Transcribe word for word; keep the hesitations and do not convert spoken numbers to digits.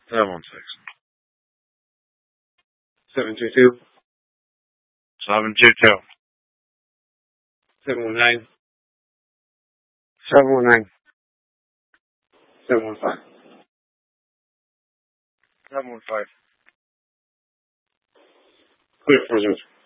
seven one six. seven two two. seven two two. seven one nine. seven one nine. seven one five. seven one five. Clear for reserve.